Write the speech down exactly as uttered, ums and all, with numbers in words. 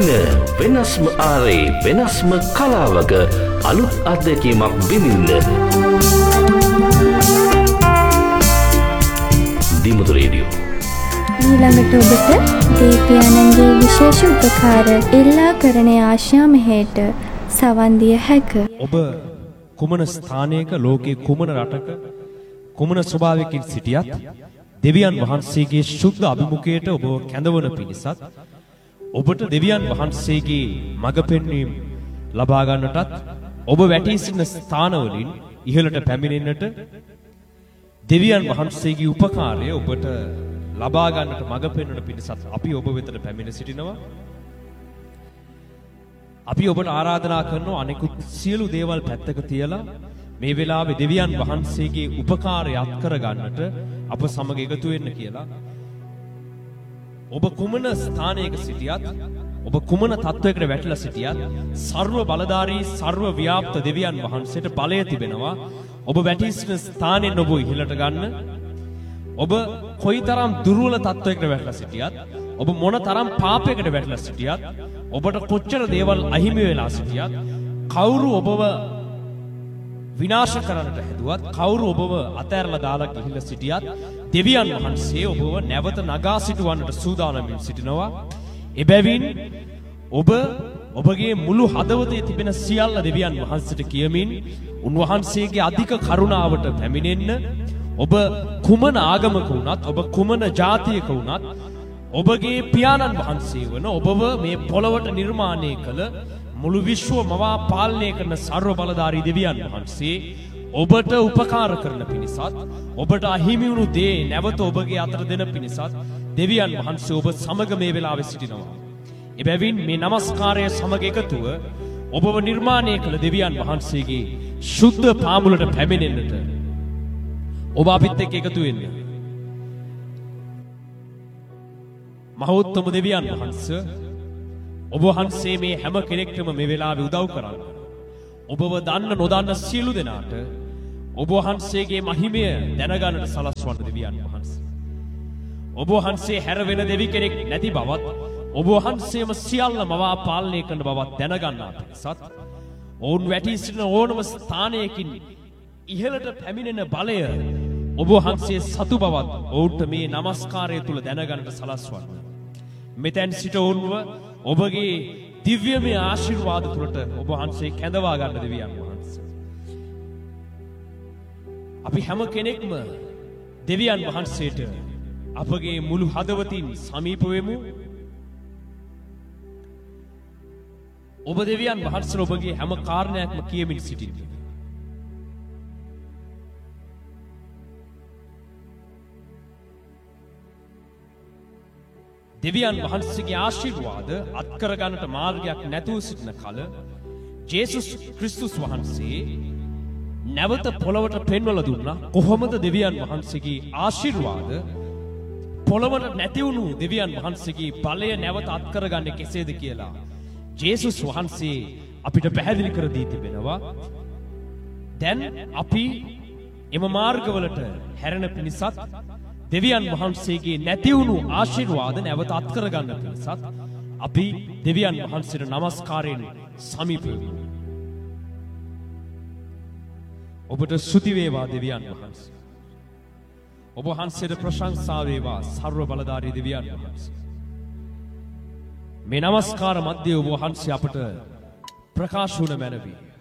මෙන්න වෙනස්ම ආරේ වෙනස්ම කලාවක අලුත් අත්දැකීමක් විඳින්න. දිමුතු රේඩියෝ. ඊළඟට ඔබට දේවයානන්ගේ විශේෂ උපකාර එල්ලා කරන ආශා මෙහෙට සවන් දිය හැක. ඔබ කුමන ස්ථානයක ලෝකේ කුමන රටක කුමන ස්වභාවයකින් සිටියත් දෙවියන් වහන්සේගේ ශුද්ධ අභිමුඛයට ඔබ කැඳවන පිණිසත් ඔබට දෙවියන් වහන්සේගේ මඟ පෙන්වීම ලබා ගන්නටත් ඔබ වැටී සිටින ස්ථානවලින් ඉහළට පැමිණෙන්නට දෙවියන් වහන්සේගේ උපකාරය ඔබට ලබා ගන්නට මඟ පෙන්වන පිණිසත් අපි ඔබ වෙතට පැමිණ සිටිනවා. අපි ඔබට ආරාධනා කරනවා අනෙකුත් සියලු දේවල් පැත්තක තියලා මේ වෙලාවේ දෙවියන් වහන්සේගේ උපකාරය අත් කර ගන්නට අප සමග එකතු වෙන්න කියලා. ඔබ කුමන ස්ථානයක සිටියත් ඔබ කුමන තත්වයකට වැටිලා සිටියත් ਸਰව බලධාරී ਸਰව ව්‍යාප්ත දෙවියන් වහන්සේට බලය තිබෙනවා. ඔබ වැටී සිටින ස්ථානෙන් ඔබ ඉහළට ගන්න. ඔබ කොයිතරම් දුර්වල තත්වයකට වැටලා සිටියත් ඔබ මොන තරම් පාපයකට වැටලා සිටියත් ඔබට කොච්චර දේවල් අහිමි වෙලා සිටියත් කවුරු ඔබව විනාශ කරන්නට හැදුවත් කවුරු ඔබව අතෑරලා දාලා ගිහිල්ලා සිටියත් දෙවියන් වහන්සේ ඔබව නැවත නගා සිටවන්නට සූදානම්ින් සිටිනවා. එබැවින් ඔබ ඔබගේ මුළු හදවතේ තිබෙන සියල්ල දෙවියන් වහන්සේට කියමින් උන්වහන්සේගේ අධික කරුණාවට පැමිණෙන්න. ඔබ කුමන ආගමක වුණත් ඔබ කුමන ජාතියක වුණත් ඔබගේ පියාණන් වහන්සේ වන ඔබව මේ පොළවට නිර්මාණය කළ මුළු විශ්ව මවා පාලනය කරන ਸਰව බලධාරී දෙවියන් වහන්සේ ඔබට උපකාර කරන පිණිසත් ඔබට අහිමි වුණු දේ නැවත ඔබගේ අතට දෙන පිණිසත් දෙවියන් වහන්සේ ඔබ සමග මේ වෙලාවේ සිටිනවා. එබැවින් මේ নমස්කාරය සමග එකතුව ඔබව නිර්මාණය කළ දෙවියන් වහන්සේගේ ශුද්ධ පාමුලට පැමිණෙන්නට ඔබ අපිත් එක්ක එකතු වෙන්න. මහෞත්තම දෙවියන් වහන්සේ ඔබ වහන්සේ මේ හැම කෙනෙක්ටම මේ වෙලාවේ උදව් කරන්න. ඔබව දන්න නොදන්න සියලු දෙනාට ඔබ වහන්සේගේ මහිමය දැනගන්නට සලස්වන්න දෙවියන් වහන්සේ. ඔබ වහන්සේ හැර වෙන දෙවි කෙනෙක් නැති බවත් ඔබ වහන්සේම සියල්ල මවා පාලනය කරන බවත් දැනගන්නාට සත් ඔවුන් වැටී සිටින ඕනම ස්ථානයකින් ඉහළට පැමිණෙන බලය ඔබ වහන්සේ සතු බවත් ඔවුන්ට මේ নমස්කාරය තුල දැනගන්නට සලස්වන්න. මෙතෙන් සිට ඔවුන්ව ඔබගේ දිව්‍යමය ආශිර්වාද තුලට ඔබ වහන්සේ කැඳවා ගන්න දෙවියන් වහන්සේ. අපි හැම කෙනෙක්ම දෙවියන් වහන්සේට අපගේ මුළු හදවතින් සමීප වෙමු. ඔබ දෙවියන් වහන්සේ ඔබගේ හැම කාරණයක්ම කියමින් සිටින්න. දෙවියන් වහන්සේගේ ආශිර්වාද අත්කර ගන්නට මාර්ගයක් නැතුව සිටින කල ජේසුස් ක්‍රිස්තුස් වහන්සේ නැවත පොළවට පෙන්වලා දුන්නා කොහොමද දෙවියන් වහන්සේගේ ආශිර්වාද පොළවට නැති වුණු දෙවියන් වහන්සේගේ බලය නැවත අත්කර ගන්න කෙසේද කියලා ජේසුස් වහන්සේ අපිට පැහැදිලි කර දී තිබෙනවා. දැන් අපි එම මාර්ගවලට හැරෙන පිණිසත් දෙවියන් වහන්සේගේ නැති වුණු ආශිර්වාද නැවත අත්කර ගන්න පිණිසත් අපි දෙවියන් වහන්සේට নমස්කාරයෙන් සමීප වෙමු. ඔබට ස්තුති වේවා දෙවියන් වහන්සේ. ඔබ වහන්සේට ප්‍රශංසා වේවා ਸਰව බලධාරී දෙවියන් වහන්සේ. මේ নমස්කාර මැද්දේ ඔබ වහන්සේ අපට ප්‍රකාශ වුණ මැනවි.